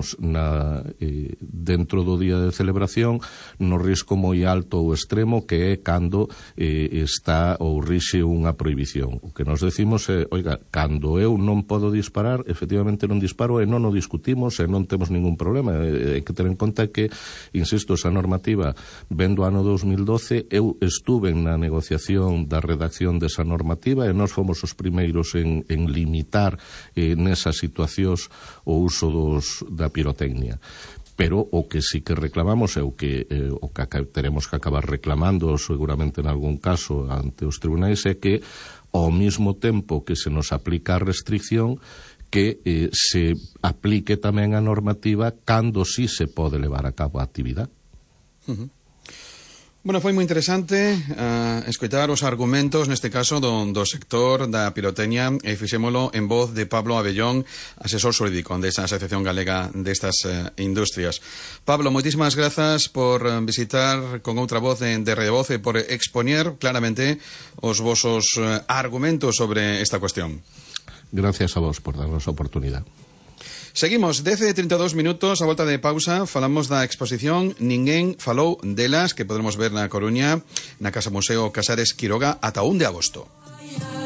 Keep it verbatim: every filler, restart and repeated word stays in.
estamos na, eh, dentro do día de celebración no risco moi alto ou extremo que é cando eh, está ou rixe unha prohibición. O que nos decimos é, oiga, cando eu non podo disparar, efectivamente non disparo e non o discutimos e non temos ningún problema. Hai que ter en conta que, insisto, esa normativa ven do ano dos mil doce, eu estuve na negociación da redacción desa normativa e nós fomos os primeiros en, en limitar eh, nesas situacións o uso dos, da pirotecnia. Pero o que sí que reclamamos é o que, eh, o que teremos que acabar reclamando seguramente en algún caso ante os tribunais é que ao mesmo tempo que se nos aplica a restricción que eh, se aplique tamén a normativa cando sí se pode levar a cabo a actividade. Uh-huh. Bueno, foi moi interesante uh, escoitar os argumentos, neste caso, do, do sector da pirotecnia, e fixémolo en voz de Pablo Abellón, asesor xurídico desta Asociación Galega destas uh, industrias. Pablo, moitísimas grazas por uh, visitar con outra voz de, de Radio Voz e por expoñer claramente os vosos uh, argumentos sobre esta cuestión. Gracias a vos por darnos a oportunidade. Seguimos, dez e trinta e dous minutos, a volta de pausa, falamos da exposición Ninguén falou delas, que podremos ver na Coruña, na Casa Museo Casares Quiroga, ata un de agosto.